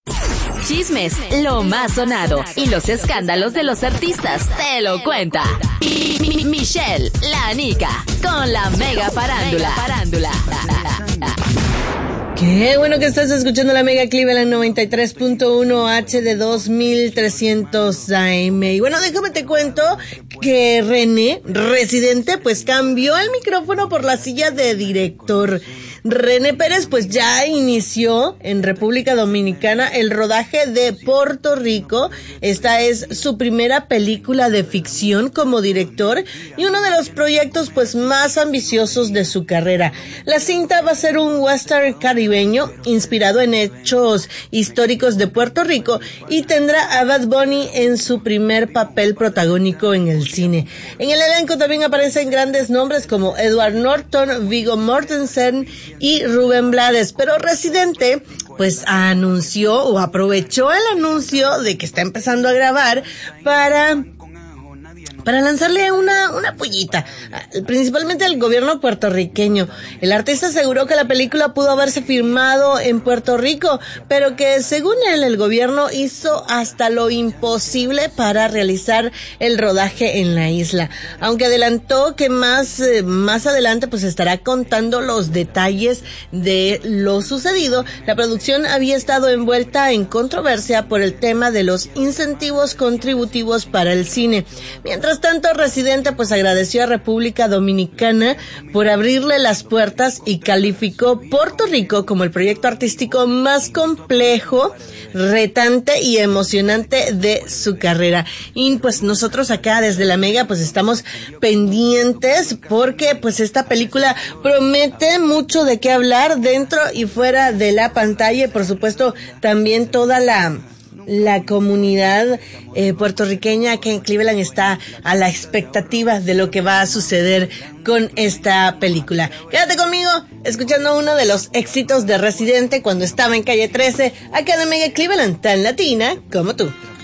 Chismes, lo más sonado y los escándalos de los artistas te lo cuenta Michelle, la Nica, con la Mega Farándula. Qué bueno que estás escuchando la Mega Cleveland 93.1 HD 2300 AM. Y bueno, déjame te cuento que René, Residente, pues cambió el micrófono por la silla de director. René Pérez pues ya inició en República Dominicana el rodaje de Puerto Rico. Esta es su primera película de ficción como director y uno de los proyectos pues más ambiciosos de su carrera. La cinta va a ser un western caribeño inspirado en hechos históricos de Puerto Rico y tendrá a Bad Bunny en su primer papel protagónico en el cine. En el elenco también aparecen grandes nombres como Edward Norton, Viggo Mortensen y Rubén Blades, pero Residente pues anunció o aprovechó el anuncio de que está empezando a grabar para lanzarle una pullita, principalmente al gobierno puertorriqueño. El artista aseguró que la película pudo haberse filmado en Puerto Rico, pero que según él, el gobierno hizo hasta lo imposible para realizar el rodaje en la isla. Aunque adelantó que más adelante pues estará contando los detalles de lo sucedido, la producción había estado envuelta en controversia por el tema de los incentivos contributivos para el cine. Mientras tanto, Residente pues agradeció a República Dominicana por abrirle las puertas y calificó Puerto Rico como el proyecto artístico más complejo, retante y emocionante de su carrera. Y pues nosotros acá desde la Mega pues estamos pendientes porque pues esta película promete mucho de qué hablar dentro y fuera de la pantalla y por supuesto también toda la comunidad puertorriqueña que en Cleveland está a la expectativa de lo que va a suceder con esta película. Quédate conmigo escuchando uno de los éxitos de Residente cuando estaba en Calle 13, acá en Mega Cleveland, tan latina como tú.